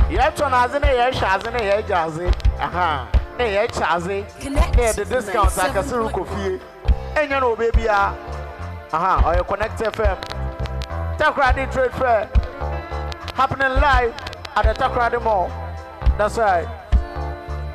Yeah, to Nazine, yeah, Shazine, yeah, Jazzy. Aha. Hey, yeah, Chazi. Yeah, the discounts like a Surukofi. And you know, baby, aha, or your Connect FM. Takrady Trade Fair. Happening live at the Takrady Mall. That's right.